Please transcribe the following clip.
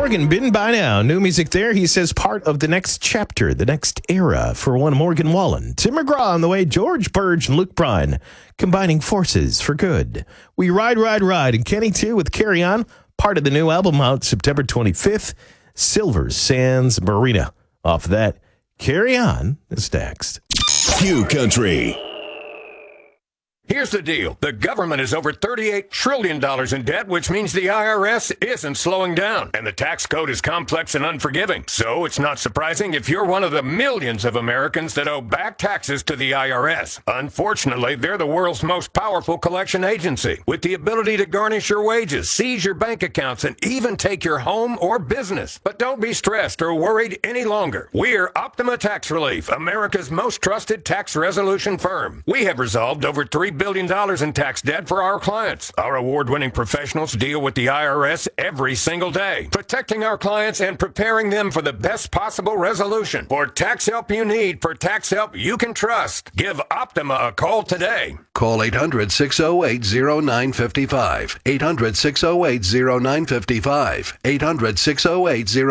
Morgan, been by now. New music there. He says part of the next chapter, the next era for one Morgan Wallen. Tim McGraw on the way. George Burge and Luke Bryan combining forces for good. We ride, ride, ride. And Kenny, too, with Carry On. Part of the new album out September 25th. Silver Sands Marina. Off that, Carry On is next. Q Country. Here's the deal. The government is over $38 trillion in debt, which means the IRS isn't slowing down. And the tax code is complex and unforgiving. So it's not surprising if you're one of the millions of Americans that owe back taxes to the IRS. Unfortunately, they're the world's most powerful collection agency, with the ability to garnish your wages, seize your bank accounts, and even take your home or business. But don't be stressed or worried any longer. We're Optima Tax Relief, America's most trusted tax resolution firm. We have resolved over $3 billion in tax debt for our clients. Our award-winning professionals deal with the IRS every single day, protecting our clients and preparing them for the best possible resolution. For tax help you need, for tax help you can trust, give Optima a call today. Call 800-608-0955. 800-608-0955. 800-608-0955.